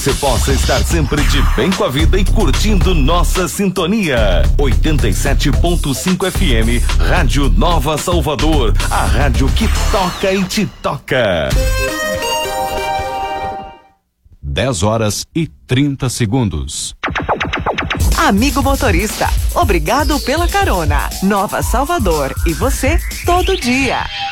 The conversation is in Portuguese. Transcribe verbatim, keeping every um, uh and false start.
Você possa estar sempre de bem com a vida e curtindo nossa sintonia. oitenta e sete ponto cinco F M, Rádio Nova Salvador, a rádio que toca e te toca. dez horas e trinta segundos. Amigo motorista, obrigado pela carona. Nova Salvador e você todo dia.